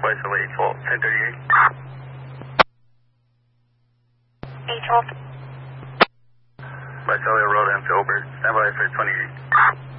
Visalia 812, 1038. 812. Visalia Road, Enfield, stand by for 28.